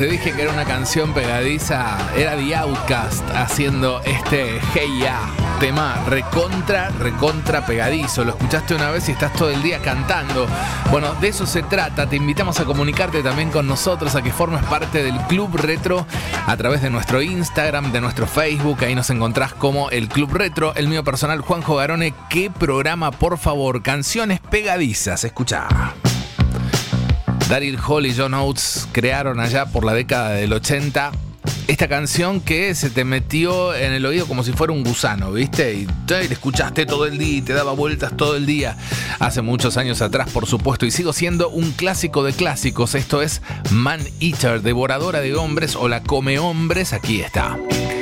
te dije que era una canción pegadiza, era The Outkast haciendo este Hey Ya, tema recontra pegadizo. Lo escuchaste una vez y estás todo el día cantando. Bueno, de eso se trata. Te invitamos a comunicarte también con nosotros, a que formes parte del Club Retro a través de nuestro Instagram, de nuestro Facebook. Ahí nos encontrás como el Club Retro. El mío personal, Juanjo Garone. ¿Qué programa, por favor? Canciones pegadizas. Escuchá. Daryl Hall y John Oates crearon allá por la década del 80 esta canción que se te metió en el oído como si fuera un gusano, ¿viste? Y la escuchaste todo el día y te daba vueltas todo el día. Hace muchos años atrás, por supuesto, y sigo siendo un clásico de clásicos. Esto es Man Eater, devoradora de hombres o la come hombres. Aquí está.